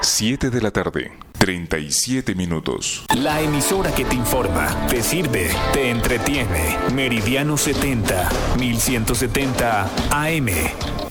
7 de la tarde, 37 minutos. La emisora que te informa, te sirve, te entretiene. Meridiano 70, 1170 AM.